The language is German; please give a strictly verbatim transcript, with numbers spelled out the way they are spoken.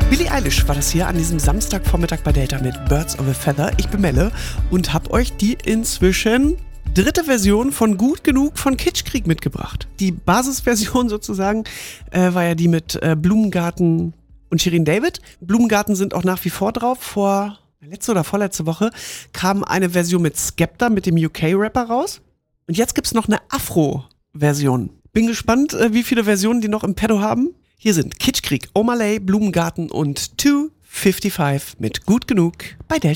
Billie Eilish war das hier an diesem Samstagvormittag bei Delta mit Birds of a Feather. Ich bin Melle und hab euch die inzwischen dritte Version von Gut Genug von Kitschkrieg mitgebracht. Die Basisversion sozusagen äh, war ja die mit äh, Blumengarten und Shirin David. Blumengarten sind auch nach wie vor drauf. Vor letzte oder vorletzte Woche kam eine Version mit Skepta, mit dem U K-Rapper raus. Und jetzt gibt's noch eine Afro-Version. Bin gespannt, äh, wie viele Versionen die noch im Petto haben. Hier sind Kitschkrieg, Omalay, Blumengarten und zwei fünfundfünfzig mit Gut Genug bei Delta.